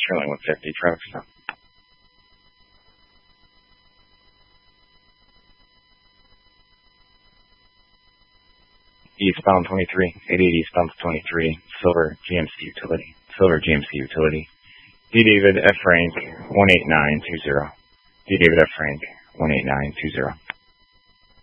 trailing with 50 trucks. Eastbound 23, 88 eastbound 23, Silver GMC Utility. Silver GMC Utility. D. David F. Frank, 18920. D. David F. Frank, 18920.